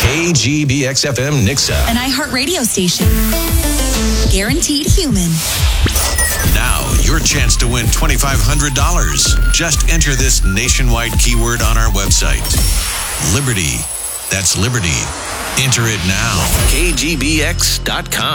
KGBX FM Nixa. An iHeartRadio station. Guaranteed human. Now, your chance to win $2,500. Just enter this nationwide keyword on our website. Liberty. That's Liberty. Enter it now. KGBX.com.